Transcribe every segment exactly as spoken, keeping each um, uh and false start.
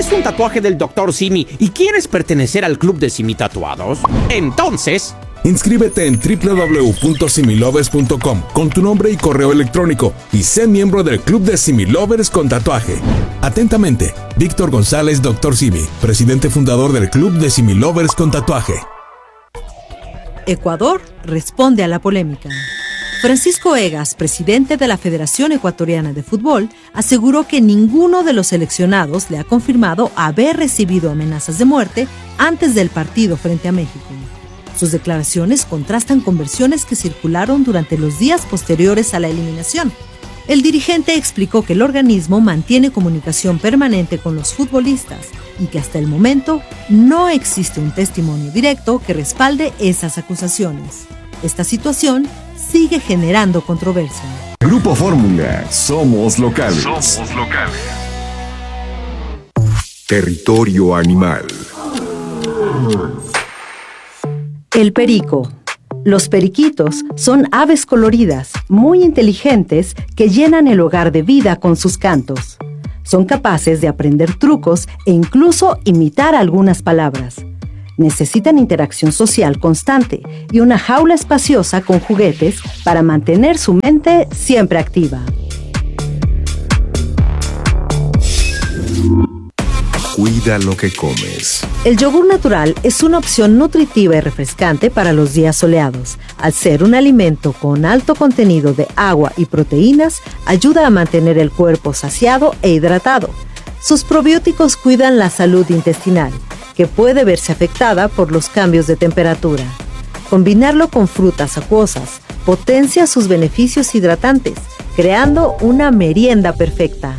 ¿Tienes un tatuaje del doctor Simi y quieres pertenecer al club de Simi Tatuados? Entonces... inscríbete en doble u doble u doble u punto similovers punto com con tu nombre y correo electrónico y sé miembro del club de Similovers con tatuaje. Atentamente, Víctor González, doctor Simi, presidente fundador del club de Similovers con tatuaje. Ecuador responde a la polémica. Francisco Egas, presidente de la Federación Ecuatoriana de Fútbol, aseguró que ninguno de los seleccionados le ha confirmado haber recibido amenazas de muerte antes del partido frente a México. Sus declaraciones contrastan con versiones que circularon durante los días posteriores a la eliminación. El dirigente explicó que el organismo mantiene comunicación permanente con los futbolistas y que hasta el momento no existe un testimonio directo que respalde esas acusaciones. Esta situación sigue generando controversia. Grupo Fórmula, somos locales. Somos locales. Territorio animal. El perico. Los periquitos son aves coloridas, muy inteligentes, que llenan el hogar de vida con sus cantos. Son capaces de aprender trucos e incluso imitar algunas palabras. Necesitan interacción social constante y una jaula espaciosa con juguetes para mantener su mente siempre activa. Cuida lo que comes. El yogur natural es una opción nutritiva y refrescante para los días soleados. Al ser un alimento con alto contenido de agua y proteínas, ayuda a mantener el cuerpo saciado e hidratado. Sus probióticos cuidan la salud intestinal, que puede verse afectada por los cambios de temperatura. Combinarlo con frutas acuosas potencia sus beneficios hidratantes, creando una merienda perfecta.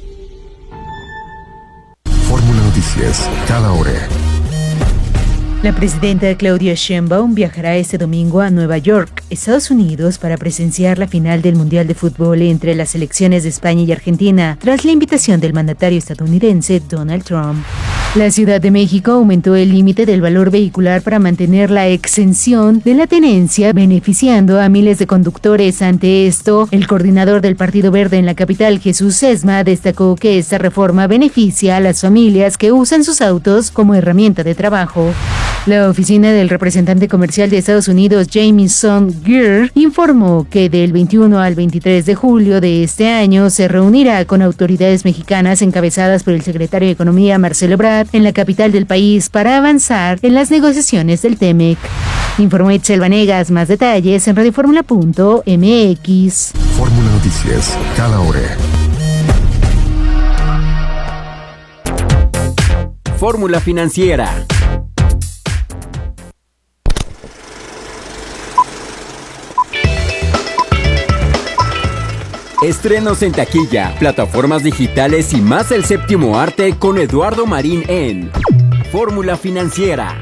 Fórmula Noticias, cada hora. La presidenta Claudia Sheinbaum viajará este domingo a Nueva York, Estados Unidos, para presenciar la final del Mundial de Fútbol entre las selecciones de España y Argentina, tras la invitación del mandatario estadounidense Donald Trump. La Ciudad de México aumentó el límite del valor vehicular para mantener la exención de la tenencia, beneficiando a miles de conductores. Ante esto, el coordinador del Partido Verde en la capital, Jesús Sesma, destacó que esta reforma beneficia a las familias que usan sus autos como herramienta de trabajo. La oficina del representante comercial de Estados Unidos, Jamieson Greer, informó que del veintiuno al veintitrés de julio de este año se reunirá con autoridades mexicanas encabezadas por el secretario de Economía, Marcelo Ebrard, en la capital del país para avanzar en las negociaciones del T-M E C. Informó Itzel Vanegas. Más detalles en radioformula punto m x. Fórmula Noticias, cada hora. Fórmula Financiera. Estrenos en taquilla, plataformas digitales y más el séptimo arte con Eduardo Marín en Fórmula Financiera.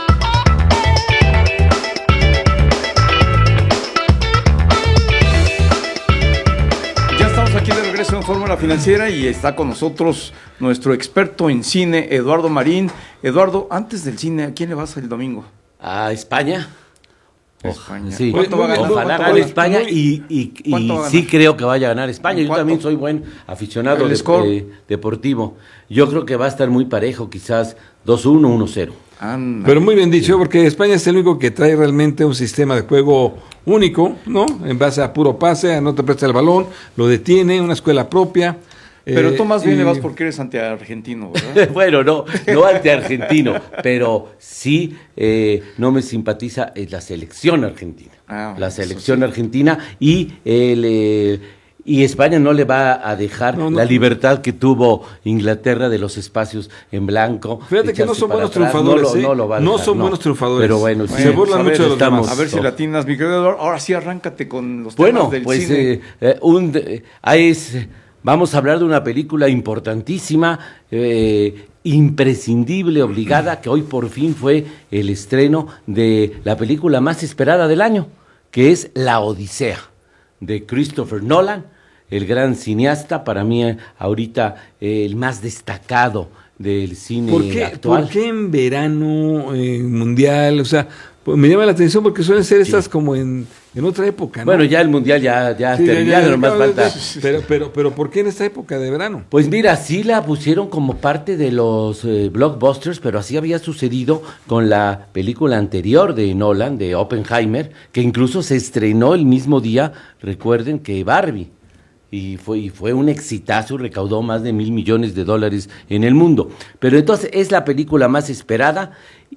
Ya estamos aquí de regreso en Fórmula Financiera y está con nosotros nuestro experto en cine, Eduardo Marín. Eduardo, antes del cine, ¿a quién le vas el domingo? A España. España. Sí, ¿Cuánto va a ganar? ojalá gane España y, y, y sí creo que vaya a ganar España. Yo también soy buen aficionado de, de, deportivo. Yo creo que va a estar muy parejo, quizás dos uno, uno cero. Anda. Pero muy bien dicho, porque España es el único que trae realmente un sistema de juego único, ¿no? En base a puro pase, no te presta el balón, lo detiene, una escuela propia. Pero eh, tú más bien y... le vas porque eres antiargentino, ¿verdad? Bueno, no, no antiargentino, pero sí eh, no me simpatiza eh, la selección argentina. Ah, la selección sí. argentina y el... Eh, Y España no le va a dejar no, no. la libertad que tuvo Inglaterra de los espacios en blanco. Fíjate que no son buenos atrás. triunfadores, no, lo, ¿eh? no, lo va a dejar, no son no. buenos triunfadores. Pero bueno, bueno sí, se burlan mucho de los demás. A ver si latinas, mi querido Eduardo. Ahora sí, arráncate con los bueno, temas del pues, cine. Eh, eh, un, eh, es, vamos a hablar de una película importantísima, eh, imprescindible, obligada, que hoy por fin fue el estreno de la película más esperada del año, que es La Odisea, de Christopher Nolan, el gran cineasta, para mí ahorita eh, el más destacado del cine ¿Por qué, actual. ¿Por qué en verano eh, mundial? O sea, pues me llama la atención porque suelen ser estas sí. como en en otra época, ¿no? Bueno, ya el mundial ya, ya Sí, ya, terminado, ya, ya, nomás ya, falta. ya, Pero, pero, pero, ¿por qué en esta época de verano? Pues mira, sí la pusieron como parte de los eh, blockbusters, pero así había sucedido con la película anterior de Nolan, de Oppenheimer, que incluso se estrenó el mismo día, recuerden, que Barbie. Y fue, y fue un exitazo, recaudó más de mil millones de dólares en el mundo. Pero entonces es la película más esperada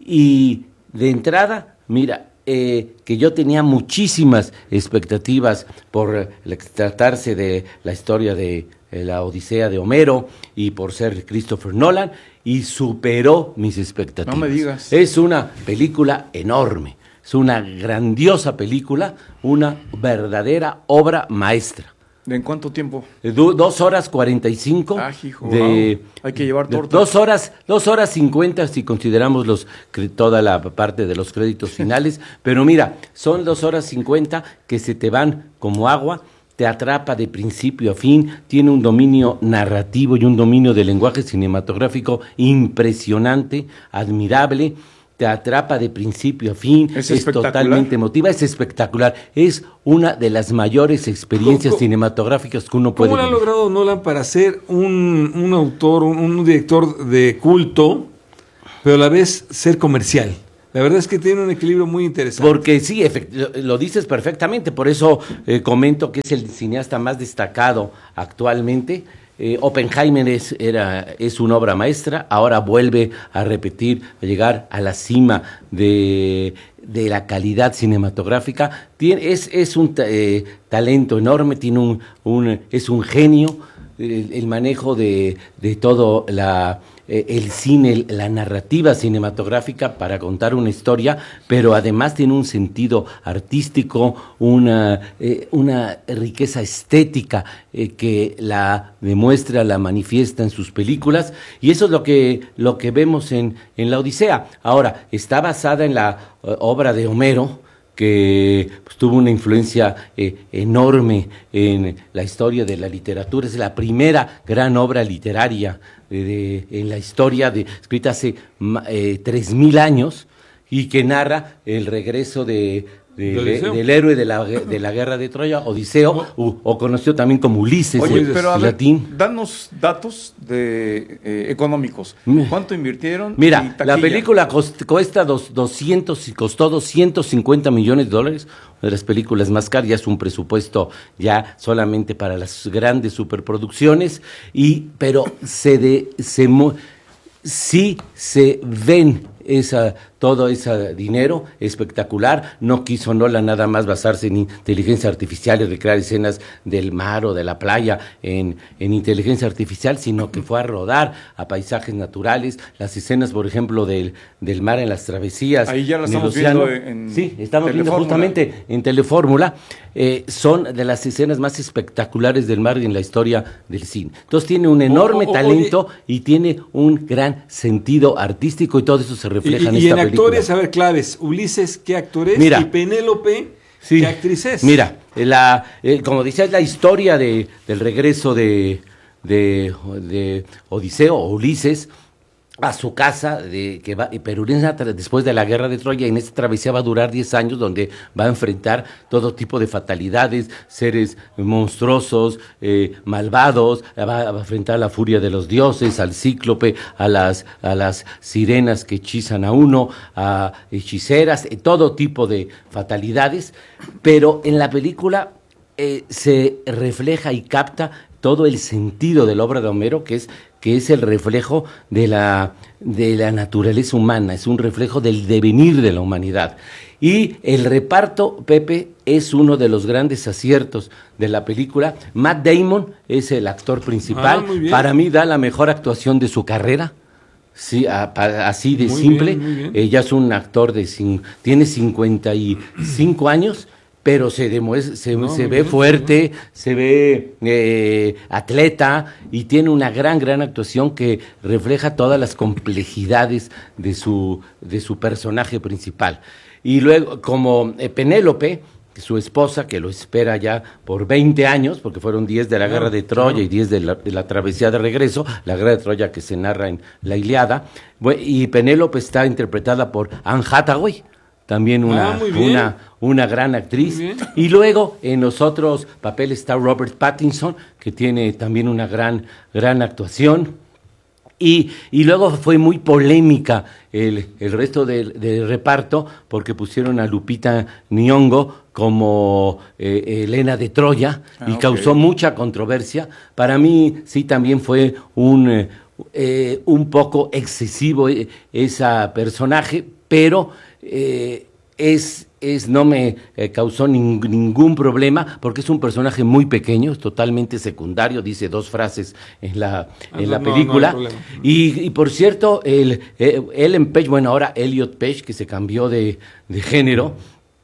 y de entrada, mira, eh, que yo tenía muchísimas expectativas por eh, tratarse de la historia de eh, la Odisea de Homero y por ser Christopher Nolan, y superó mis expectativas. No me digas. Es una película enorme, es una grandiosa película, una verdadera obra maestra. ¿De en cuánto tiempo? De do- dos horas cuarenta y cinco. Ah, hijo, de, wow. Hay que llevar de torta. Dos horas, dos horas cincuenta si consideramos los cre- toda la parte de los créditos finales. Pero mira, son dos horas cincuenta que se te van como agua, te atrapa de principio a fin, tiene un dominio narrativo y un dominio del lenguaje cinematográfico impresionante, admirable. Te atrapa de principio a fin, es, es totalmente emotiva, es espectacular, es una de las mayores experiencias ¿Cómo, cinematográficas que uno puede ¿Cómo lo ha vivir. logrado Nolan para ser un, un autor, un, un director de culto, pero a la vez ser comercial? La verdad es que tiene un equilibrio muy interesante. Porque sí, efect- lo, lo dices perfectamente, por eso eh, comento que es el cineasta más destacado actualmente. Eh, Oppenheimer es, era, es una obra maestra, ahora vuelve a repetir, a llegar a la cima de, de la calidad cinematográfica. Tiene, es, es un ta- eh, talento enorme, tiene un, un, es un genio, el, el manejo de, de todo la, eh, el cine, la narrativa cinematográfica para contar una historia, pero además tiene un sentido artístico, una, eh, una riqueza estética eh, que la demuestra, la manifiesta en sus películas, y eso es lo que, lo que vemos en, en La Odisea. Ahora, está basada en la eh, obra de Homero, que pues, tuvo una influencia eh, enorme en la historia de la literatura. Es la primera gran obra literaria de, de, en la historia, de, escrita hace eh, tres mil años, y que narra el regreso de, de, de, del héroe de la, de la guerra de Troya, Odiseo, o, o conocido también como Ulises. Oye, en, pero a en ver, latín. danos datos de eh, económicos. ¿Cuánto invirtieron? Mira, Y la taquilla. película cost, cuesta dos, doscientos y costó doscientos cincuenta millones de dólares, una de las películas más caras, ya es un presupuesto ya solamente para las grandes superproducciones, y pero se de se mo- sí se ven esa todo ese dinero espectacular. No quiso Nolan nada más basarse en inteligencia artificial y recrear escenas del mar o de la playa en, en inteligencia artificial, sino que fue a rodar a paisajes naturales, las escenas, por ejemplo, del, del mar en las travesías. Ahí ya la en el estamos océano. viendo en Sí, estamos viendo Telefórmula. justamente en Telefórmula. Eh, son de las escenas más espectaculares del mar en la historia del cine. Entonces tiene un enorme O- o- talento y tiene un gran sentido artístico, y todo eso se Y, refleja en y esta en película. actores, a ver, claves. Ulises, ¿qué actor es? Mira. Y Penélope, Sí. ¿qué actriz es? Mira, la, eh, como decía, es la historia de, del regreso de, de, de Odiseo o Ulises a su casa, de, que va, pero en esa tra- después de la guerra de Troya, en esta travesía va a durar diez años, donde va a enfrentar todo tipo de fatalidades, seres monstruosos, eh, malvados, va a enfrentar la furia de los dioses, al cíclope, a las, a las sirenas que hechizan a uno, a hechiceras, eh, todo tipo de fatalidades, pero en la película eh, se refleja y capta todo el sentido de la obra de Homero, que es que es el reflejo de la, de la naturaleza humana, es un reflejo del devenir de la humanidad. Y el reparto, Pepe, es uno de los grandes aciertos de la película. Matt Damon es el actor principal. Ah, muy bien. Para mí da la mejor actuación de su carrera. Sí, a- pa- así de Muy simple. bien, muy bien. Ella es un actor de cin- tiene cincuenta y cinco años, pero se demuestra, se, No, se muy ve bien, fuerte, se ve eh, atleta, y tiene una gran, gran actuación que refleja todas las complejidades de su, de su personaje principal. Y luego, como eh, Penélope, su esposa, que lo espera ya por veinte años, porque fueron diez de la Claro, guerra de Troya claro. y diez de la, de la travesía de regreso, la guerra de Troya que se narra en la Ilíada, bu- y Penélope está interpretada por Anne Hathaway, también una, Ah, muy bien. una, una gran actriz. Muy bien. Y luego en los otros papeles está Robert Pattinson, que tiene también una gran, gran actuación. Y, y luego fue muy polémica el, el resto del, del reparto, porque pusieron a Lupita Nyong'o como eh, Helena de Troya, Ah, y ok. causó mucha controversia. Para mí sí también fue un, eh, eh, un poco excesivo eh, ese personaje, pero eh, es, es, no me eh, causó ning- ningún problema, porque es un personaje muy pequeño, es totalmente secundario, dice dos frases en la, en la no, no película. hay problema. y, y por cierto, el, eh, Ellen Page, bueno, ahora Elliot Page, que se cambió de, de género,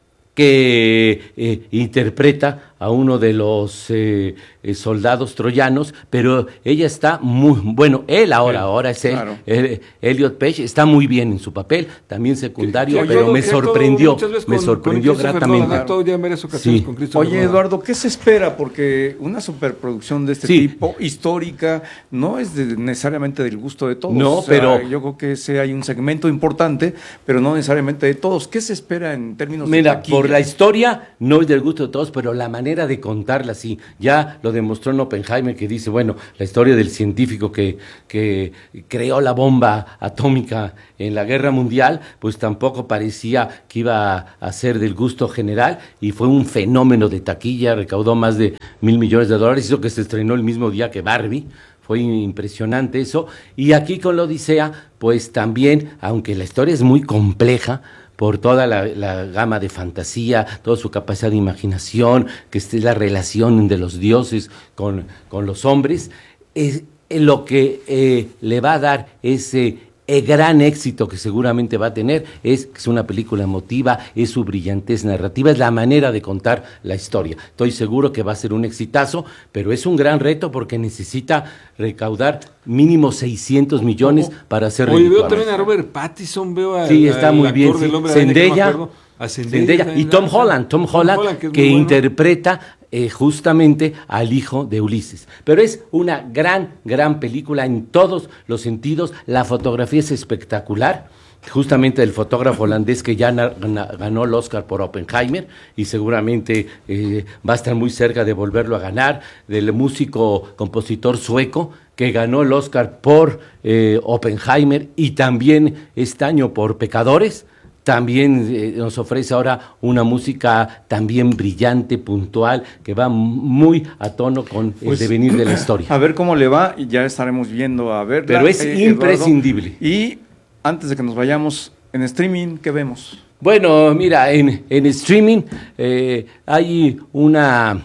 que eh, interpreta a uno de los eh, eh, soldados troyanos, pero ella está muy, bueno, él ahora, Él, ahora es él, claro. eh, Elliot Page, está muy bien en su papel, también secundario, Que- que pero actuado- me que actuado sorprendió, muchas veces me con- sorprendió con Christopher gratamente. Nolan, ha actuado ya en varias ocasiones Sí. con Christopher Oye, Nolan. Eduardo, ¿qué se espera? Porque una superproducción de este Sí. tipo, histórica, no es de- necesariamente del gusto de todos. No, O sea, pero- yo creo que ese hay un segmento importante, pero no necesariamente de todos. ¿Qué se espera en términos de Mira, taquilla? por la historia no es del gusto de todos, pero la manera de contarla sí. Ya lo demostró en Oppenheimer, que dice, bueno, la historia del científico que, que creó la bomba atómica en la guerra mundial, pues tampoco parecía que iba a ser del gusto general, y fue un fenómeno de taquilla, recaudó más de mil millones de dólares, hizo que se estrenó el mismo día que Barbie. Fue impresionante eso. Y aquí con la Odisea, pues también, aunque la historia es muy compleja, por toda la, la gama de fantasía, toda su capacidad de imaginación, que es la relación de los dioses con, con los hombres, es eh, lo que eh, le va a dar ese eh, gran éxito que seguramente va a tener, es que es una película emotiva, es su brillantez narrativa, es la manera de contar la historia. Estoy seguro que va a ser un exitazo, pero es un gran reto porque necesita recaudar mínimo seiscientos millones para hacer Oye, veo redituable. también a Robert Pattinson, veo a, Sí, está al muy bien. actor del Sí. Hombre Araña, que no me Zendaya, acuerdo. A Zendaya Zendaya. también, Y Tom ¿no? Holland, Tom Holland, que que, es muy bueno. interpreta eh, justamente al hijo de Ulises. Pero es una gran, gran película en todos los sentidos. La fotografía es espectacular. Justamente el fotógrafo holandés que ya na- na- ganó el Oscar por Oppenheimer, y seguramente eh, va a estar muy cerca de volverlo a ganar, del músico compositor sueco que ganó el Oscar por eh, Oppenheimer y también este año por Pecadores. También eh, nos ofrece ahora una música también brillante, puntual, que va muy a tono con Pues, el devenir de la historia. A ver cómo le va y ya estaremos viendo a ver. Pero es imprescindible. Y antes de que nos vayamos, en streaming, ¿qué vemos? Bueno, mira, en, en streaming eh, hay una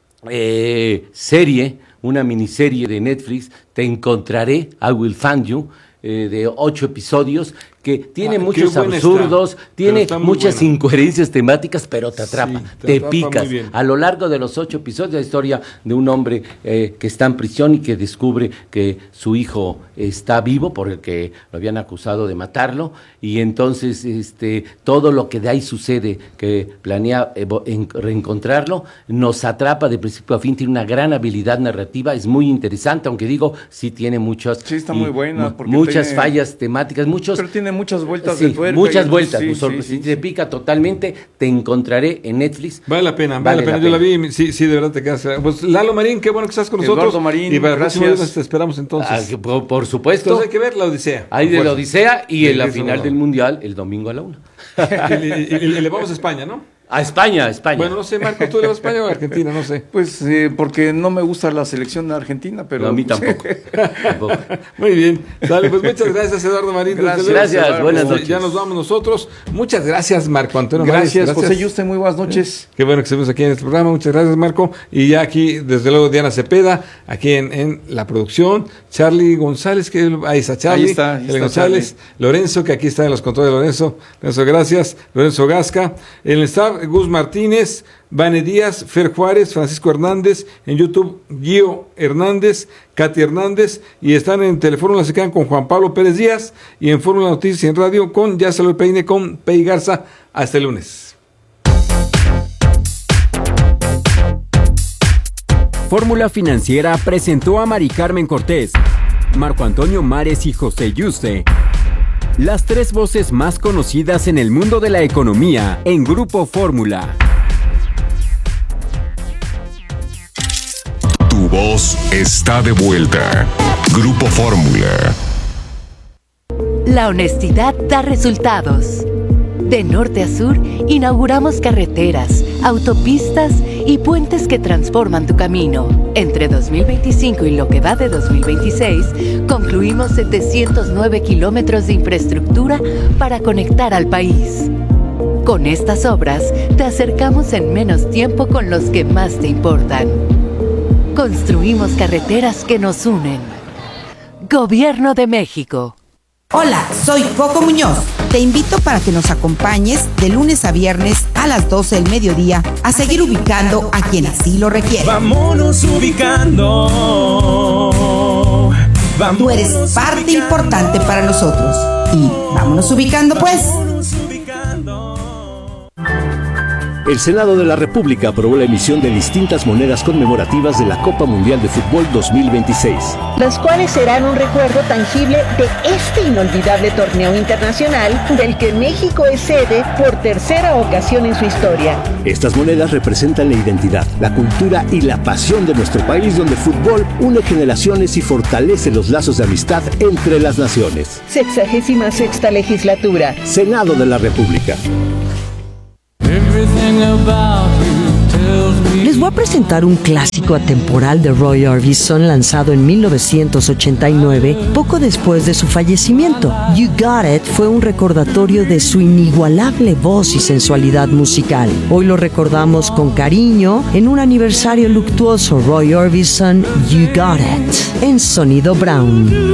eh, serie, una miniserie de Netflix, Te Encontraré, I Will Find You, eh, de ocho episodios, que tiene Ah, qué muchos buena absurdos, está, tiene pero está muy muchas buena. incoherencias temáticas, pero te atrapa, Sí, te te, atrapa picas. muy bien. A lo largo de los ocho episodios, la historia de un hombre eh, que está en prisión y que descubre que su hijo está vivo, por el que lo habían acusado de matarlo, y entonces este todo lo que de ahí sucede, que planea eh, vo- en- reencontrarlo, nos atrapa de principio a fin, tiene una gran habilidad narrativa, es muy interesante, aunque digo, sí tiene muchas, Sí, está y muy buena, mu- porque muchas tiene- fallas temáticas, muchos... Pero tiene muchas vueltas Sí, de tuerca. y muchas entonces, vueltas, sí, pues, sí, sorpre- sí, si te sí. pica totalmente, Te Encontraré en Netflix. Vale la pena, vale, Vale la pena. la Yo la pena. vi, sí, sí, de verdad te quedas. Pues Lalo Marín, qué bueno que estás con Eduardo nosotros. Marín, y para el próximo gracias. viernes te esperamos entonces. Ah, que por, por supuesto. Entonces hay que ver la Odisea. Hay de la Odisea y Sí, en la eso final no. del Mundial el domingo a la una. Y, y- y- y le vamos a España, ¿no? A España, a España. Bueno, no sé, Marco, ¿tú le vas a España o a Argentina? No sé. Pues eh, porque no me gusta la selección de Argentina, pero... No, a mí tampoco. tampoco. Muy bien. Dale, pues muchas gracias, Eduardo Marín. desde Gracias, luego. gracias, Eduardo, buenas este, noches. Ya nos vamos nosotros. Muchas gracias, Marco Antonio Mares. Gracias, José Yuste, muy buenas noches. Qué bueno que estemos aquí en este programa. Muchas gracias, Marco. Y ya aquí, desde luego, Diana Cepeda, aquí en, en la producción. Charlie González, que ahí está Charlie. Ahí está, ahí Charlie está González. Lorenzo, que aquí está en los controles de Lorenzo. Lorenzo, gracias. Lorenzo Gasca. En el staff, Gus Martínez, Vane Díaz, Fer Juárez, Francisco Hernández. En YouTube, Gio Hernández, Katy Hernández. Y están en Telefórmula, se quedan con Juan Pablo Pérez Díaz. Y en Fórmula Noticias y en Radio con Ya Salió el Peine con Pei Garza. Hasta el lunes. Fórmula Financiera presentó a Mari Carmen Cortés, Marco Antonio Mares y José Yuste. Las tres voces más conocidas en el mundo de la economía en Grupo Fórmula. Tu voz está de vuelta. Grupo Fórmula. La honestidad da resultados. De norte a sur, inauguramos carreteras, autopistas y puentes que transforman tu camino. Entre dos mil veinticinco y lo que va de dos mil veintiséis, concluimos setecientos nueve kilómetros de infraestructura para conectar al país. Con estas obras, te acercamos en menos tiempo con los que más te importan. Construimos carreteras que nos unen. Gobierno de México. Hola, soy Coco Muñoz. Te invito para que nos acompañes de lunes a viernes a las doce del mediodía a seguir ubicando a quien así lo requiere. Vámonos ubicando. Vámonos Tú eres parte ubicando. Importante para nosotros. Y vámonos ubicando pues. Vámonos ubicando. El Senado de la República aprobó la emisión de distintas monedas conmemorativas de la Copa Mundial de Fútbol dos mil veintiséis. Las cuales serán un recuerdo tangible de este inolvidable torneo internacional del que México es sede por tercera ocasión en su historia. Estas monedas representan la identidad, la cultura y la pasión de nuestro país, donde el fútbol une generaciones y fortalece los lazos de amistad entre las naciones. Sexagésima sexta legislatura. Senado de la República. Les voy a presentar un clásico atemporal de Roy Orbison lanzado en mil novecientos ochenta y nueve, poco después de su fallecimiento. You Got It fue un recordatorio de su inigualable voz y sensualidad musical. Hoy lo recordamos con cariño en un aniversario luctuoso. Roy Orbison, You Got It, en Sonido Brown.